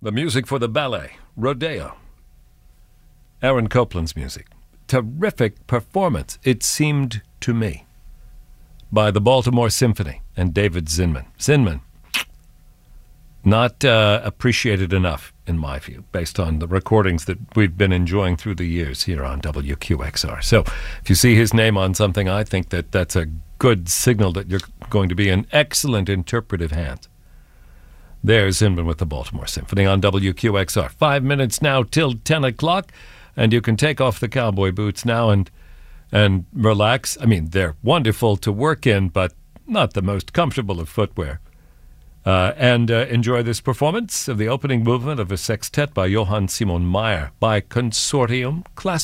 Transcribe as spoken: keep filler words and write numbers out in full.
The music for the ballet, Rodeo. Aaron Copland's music. Terrific performance, it seemed to me, by the Baltimore Symphony and David Zinman. Zinman, not uh, appreciated enough, in my view, based on the recordings that we've been enjoying through the years here on W Q X R. So if you see his name on something, I think that that's a good signal that you're going to be in excellent interpretive hands. There's Zinman with the Baltimore Symphony on W Q X R. Five minutes now till ten o'clock, and you can take off the cowboy boots now and and relax. I mean, they're wonderful to work in, but not the most comfortable of footwear. Uh, and uh, enjoy this performance of the opening movement of a sextet by Johann Simon Mayr by Consortium Classic.